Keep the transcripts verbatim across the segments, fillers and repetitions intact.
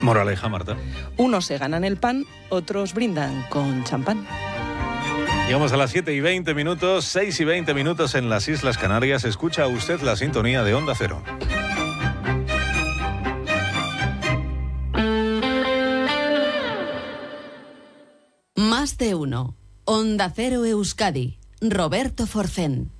Moraleja, Marta. Unos se ganan el pan, otros brindan con champán. Llegamos a las siete y veinte minutos, seis y veinte minutos en las Islas Canarias. Escucha usted la sintonía de Onda Cero. Más de uno. Onda Cero Euskadi. Roberto Forcén.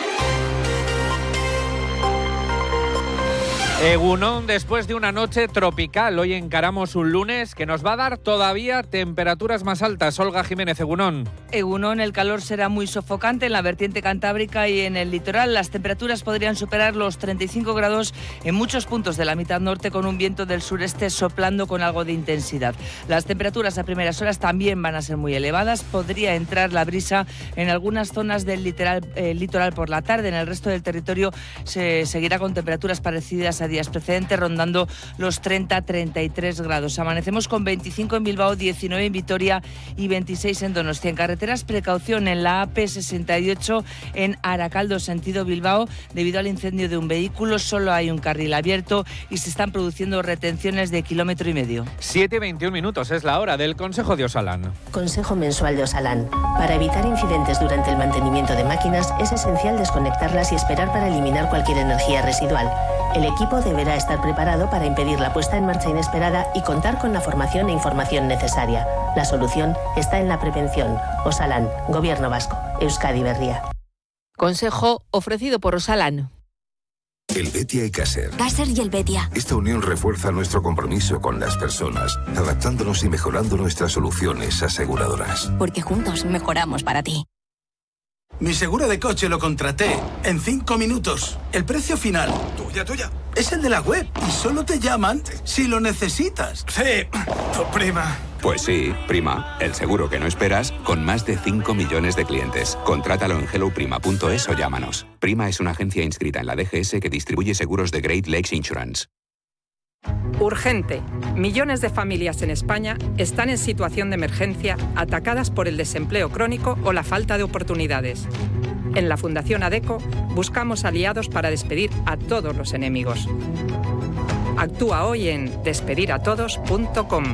Egunon, después de una noche tropical, hoy encaramos un lunes que nos va a dar todavía temperaturas más altas. Olga Jiménez, Egunon. Egunon, el calor será muy sofocante en la vertiente cantábrica y en el litoral. Las temperaturas podrían superar los treinta y cinco grados en muchos puntos de la mitad norte, con un viento del sureste soplando con algo de intensidad. Las temperaturas a primeras horas también van a ser muy elevadas. Podría entrar la brisa en algunas zonas del litoral, eh, litoral por la tarde. En el resto del territorio se seguirá con temperaturas parecidas a días precedentes, rondando los treinta a treinta y tres grados. Amanecemos con veinticinco en Bilbao, diecinueve en Vitoria y veintiséis en Donostia. En carreteras, precaución en la A P sesenta y ocho en Aracaldo, sentido Bilbao. Debido al incendio de un vehículo, solo hay un carril abierto y se están produciendo retenciones de kilómetro y medio. siete y veintiún minutos, es la hora del Consejo de Osalan. Consejo mensual de Osalan. Para evitar incidentes durante el mantenimiento de máquinas, es esencial desconectarlas y esperar para eliminar cualquier energía residual. El equipo deberá estar preparado para impedir la puesta en marcha inesperada y contar con la formación e información necesaria. La solución está en la prevención. Osalan, Gobierno Vasco, Euskadi Berria. Consejo ofrecido por Osalan. El Betia y Caser. Caser y el Betia. Esta unión refuerza nuestro compromiso con las personas, adaptándonos y mejorando nuestras soluciones aseguradoras. Porque juntos mejoramos para ti. Mi seguro de coche lo contraté en cinco minutos. El precio final, tuya, tuya, es el de la web y solo te llaman si lo necesitas. Sí, tu prima. Pues sí, prima, el seguro que no esperas con más de cinco millones de clientes. Contrátalo en hello prima punto es o llámanos. Prima es una agencia inscrita en la D G S que distribuye seguros de Great Lakes Insurance. Urgente. Millones de familias en España están en situación de emergencia, atacadas por el desempleo crónico o la falta de oportunidades. En la Fundación ADECO buscamos aliados para despedir a todos los enemigos. Actúa hoy en despedir a todos punto com.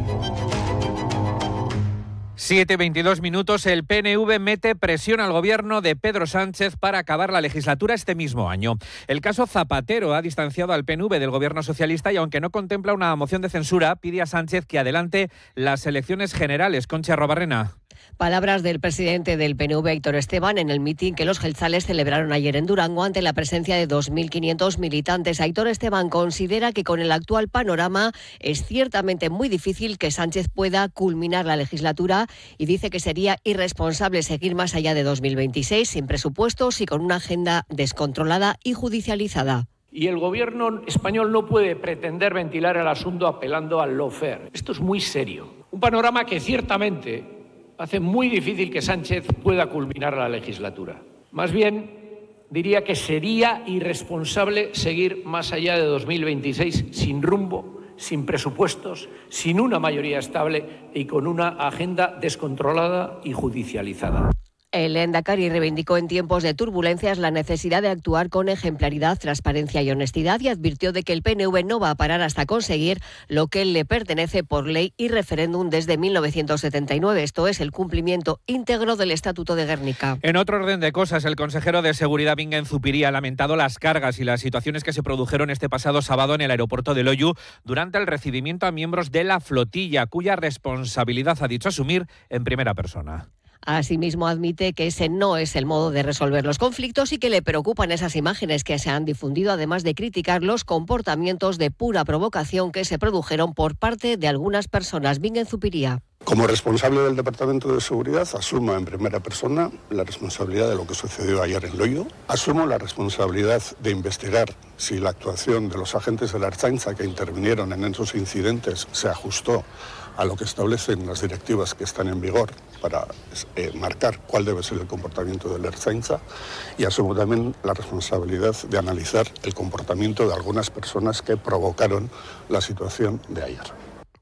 siete y veintidós minutos, el P N V mete presión al gobierno de Pedro Sánchez para acabar la legislatura este mismo año. El caso Zapatero ha distanciado al P N V del gobierno socialista y, aunque no contempla una moción de censura, pide a Sánchez que adelante las elecciones generales. Concha Arrobarrena. Palabras del presidente del P N V, Aitor Esteban, en el mitin que los jeltzales celebraron ayer en Durango ante la presencia de dos mil quinientos militantes. Aitor Esteban considera que con el actual panorama es ciertamente muy difícil que Sánchez pueda culminar la legislatura y dice que sería irresponsable seguir más allá de dos mil veintiséis sin presupuestos y con una agenda descontrolada y judicializada. Y el gobierno español no puede pretender ventilar el asunto apelando al lawfare. Esto es muy serio. Un panorama que ciertamente hace muy difícil que Sánchez pueda culminar la legislatura. Más bien, diría que sería irresponsable seguir más allá de dos mil veintiséis sin rumbo, sin presupuestos, sin una mayoría estable y con una agenda descontrolada y judicializada. El Lehendakari reivindicó en tiempos de turbulencias la necesidad de actuar con ejemplaridad, transparencia y honestidad y advirtió de que el P N V no va a parar hasta conseguir lo que le pertenece por ley y referéndum desde mil novecientos setenta y nueve. Esto es el cumplimiento íntegro del Estatuto de Gernika. En otro orden de cosas, el consejero de Seguridad, Bingen Zupiria, ha lamentado las cargas y las situaciones que se produjeron este pasado sábado en el aeropuerto de Loiu durante el recibimiento a miembros de la flotilla, cuya responsabilidad ha dicho asumir en primera persona. Asimismo, admite que ese no es el modo de resolver los conflictos y que le preocupan esas imágenes que se han difundido, además de criticar los comportamientos de pura provocación que se produjeron por parte de algunas personas. Bingen Zupiria. Como responsable del Departamento de Seguridad, asumo en primera persona la responsabilidad de lo que sucedió ayer en Loiu. Asumo la responsabilidad de investigar si la actuación de los agentes de la Ertzaintza que intervinieron en esos incidentes se ajustó a lo que establecen las directivas que están en vigor para eh, marcar cuál debe ser el comportamiento de la Ertzaintza, y asumo también la responsabilidad de analizar el comportamiento de algunas personas que provocaron la situación de ayer.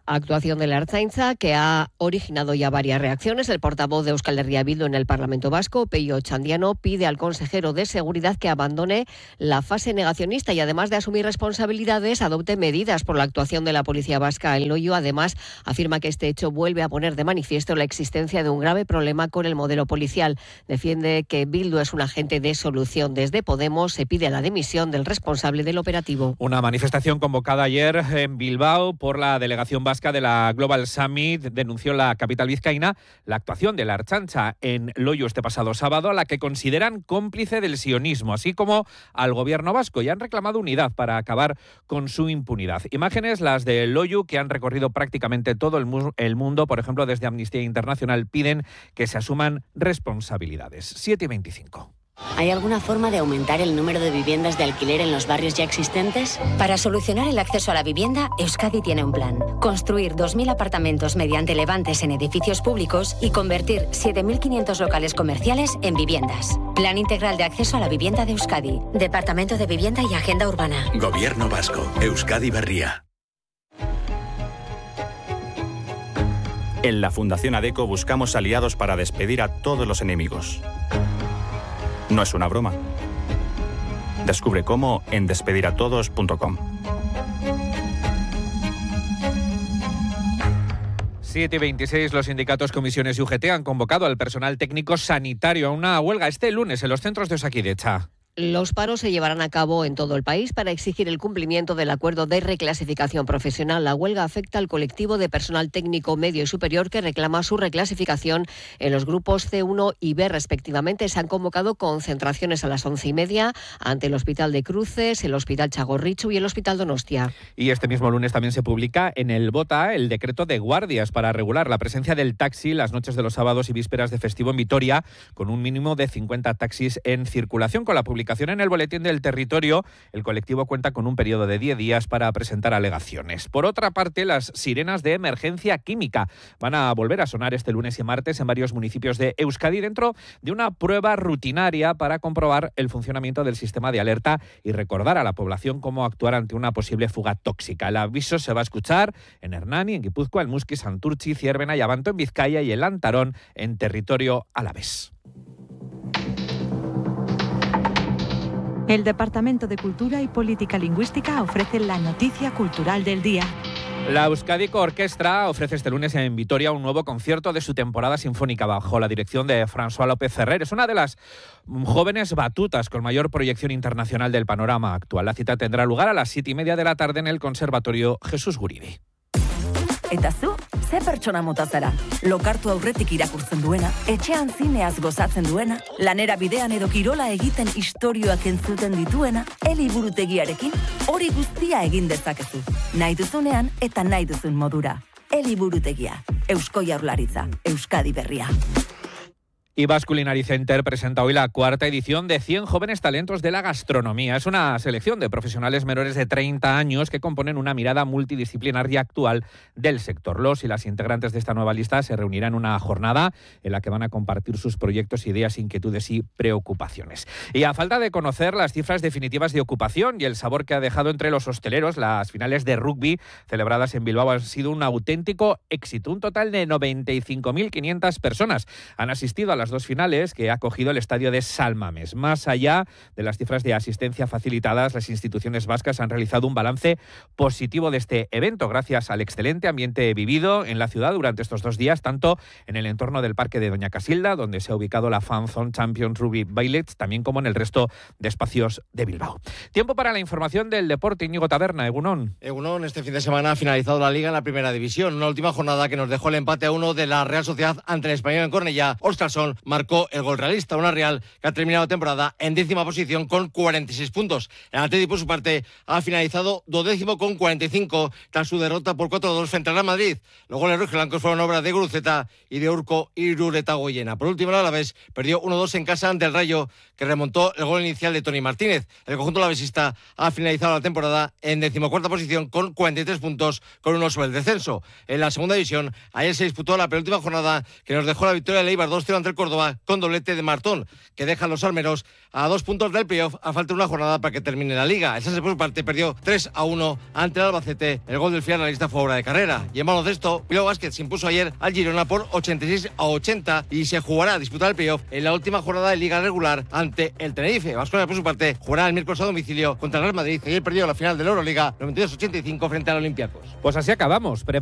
Actuación de la Ertzaintza que ha originado ya varias reacciones. El portavoz de Euskal Herria Bildu en el Parlamento Vasco, Peio Otxandiano, pide al consejero de Seguridad que abandone la fase negacionista y, además de asumir responsabilidades, adopte medidas por la actuación de la policía vasca en Loiu. Además, afirma que este hecho vuelve a poner de manifiesto la existencia de un grave problema con el modelo policial. Defiende que Bildu es un agente de solución. Desde Podemos se pide la dimisión del responsable del operativo. Una manifestación convocada ayer en Bilbao por la delegación vasca de la Global Summit denunció la capital vizcaína la actuación de la Ertzaintza en Loiu este pasado sábado, a la que consideran cómplice del sionismo, así como al gobierno vasco, y han reclamado unidad para acabar con su impunidad. Imágenes las de Loiu que han recorrido prácticamente todo el, mu- el mundo. Por ejemplo, desde Amnistía Internacional piden que se asuman responsabilidades. siete y veinticinco. ¿Hay alguna forma de aumentar el número de viviendas de alquiler en los barrios ya existentes? Para solucionar el acceso a la vivienda, Euskadi tiene un plan. Construir dos mil apartamentos mediante levantes en edificios públicos y convertir siete mil quinientos locales comerciales en viviendas. Plan integral de acceso a la vivienda de Euskadi. Departamento de Vivienda y Agenda Urbana. Gobierno vasco. Euskadi Berria. En la Fundación ADECO buscamos aliados para despedir a todos los enemigos. No es una broma. Descubre cómo en despediratodos punto com. siete y veintiséis, los sindicatos, comisiones y U G T han convocado al personal técnico sanitario a una huelga este lunes en los centros de Osakidetza. Los paros se llevarán a cabo en todo el país para exigir el cumplimiento del acuerdo de reclasificación profesional. La huelga afecta al colectivo de personal técnico medio y superior que reclama su reclasificación en los grupos C uno y B respectivamente. Se han convocado concentraciones a las once y media ante el Hospital de Cruces, el Hospital Txagorritxu y el Hospital Donostia. Y este mismo lunes también se publica en el BOTA el decreto de guardias para regular la presencia del taxi las noches de los sábados y vísperas de festivo en Vitoria, con un mínimo de cincuenta taxis en circulación. Con la publicación en el Boletín del Territorio, el colectivo cuenta con un periodo de diez días para presentar alegaciones. Por otra parte, las sirenas de emergencia química van a volver a sonar este lunes y martes en varios municipios de Euskadi dentro de una prueba rutinaria para comprobar el funcionamiento del sistema de alerta y recordar a la población cómo actuar ante una posible fuga tóxica. El aviso se va a escuchar en Hernani, en Guipúzcoa, el Muski, Santurtzi, Ciervena y Abanto en Vizcaya y el Lantarón en territorio alavés. El Departamento de Cultura y Política Lingüística ofrece la noticia cultural del día. La Euskadiko Orquestra ofrece este lunes en Vitoria un nuevo concierto de su temporada sinfónica bajo la dirección de François López Ferrer. Es una de las jóvenes batutas con mayor proyección internacional del panorama actual. La cita tendrá lugar a las siete y media de la tarde en el Conservatorio Jesús Guridi. Eta zu, ze pertsona mota zara? Lokartu aurretik irakurtzen duena, etxean zineaz gozatzen duena, lanera bidean edo kirola egiten istorioak entzuten dituena, Eliburutegiarekin hori guztia egin dezakezu. Nahi duzunean eta nahi duzun modura. Eliburutegia, Eusko Jaurlaritza, Euskadi Berria. Y Basque Culinary Center presenta hoy la cuarta edición de cien jóvenes talentos de la gastronomía. Es una selección de profesionales menores de treinta años que componen una mirada multidisciplinar y actual del sector. Los y las integrantes de esta nueva lista se reunirán en una jornada en la que van a compartir sus proyectos, ideas, inquietudes y preocupaciones. Y a falta de conocer las cifras definitivas de ocupación y el sabor que ha dejado entre los hosteleros, las finales de rugby celebradas en Bilbao han sido un auténtico éxito. Un total de noventa y cinco mil quinientas personas han asistido a las dos finales que ha acogido el estadio de Salmames. Más allá de las cifras de asistencia facilitadas, las instituciones vascas han realizado un balance positivo de este evento gracias al excelente ambiente vivido en la ciudad durante estos dos días, tanto en el entorno del Parque de Doña Casilda, donde se ha ubicado la Fan Zone Champions Rugby Village, también como en el resto de espacios de Bilbao. Tiempo para la información del deporte. Íñigo Taberna, Egunon. Egunon, este fin de semana ha finalizado la Liga en la Primera División. Una última jornada que nos dejó el empate a uno de la Real Sociedad ante el Español en Cornellá. Óscarsson marcó el gol realista, una Real que ha terminado la temporada en décima posición con cuarenta y seis puntos. El Atleti, por su parte, ha finalizado duodécimo con cuarenta y cinco tras su derrota por cuatro a dos frente al Real Madrid. Los goles rojiblancos fueron obra de Guruceta y de Urko Iruretagoyena. Por último, el Alavés perdió uno dos en casa ante el Rayo, que remontó el gol inicial de Toni Martínez. El conjunto alavesista ha finalizado la temporada en decimocuarta posición con cuarenta y tres puntos, con uno sobre el descenso. En la segunda división, ayer se disputó la penúltima jornada que nos dejó la victoria de Eibar dos cero ante el Córdoba. Córdoba con doblete de Martón, que deja a los armeros a dos puntos del playoff a falta de una jornada para que termine la liga. El Sanse, por su parte, perdió tres a uno ante el Albacete. El gol del finalista fue obra de carrera. Y en baloncesto, Bilbao Basket se impuso ayer al Girona por ochenta y seis a ochenta y se jugará a disputar el playoff en la última jornada de liga regular ante el Tenerife. Baskonia, por su parte, jugará el miércoles a domicilio contra el Real Madrid. Ayer perdió la final de la Euroliga noventa y dos a ochenta y cinco frente al Olympiacos. Pues así acabamos.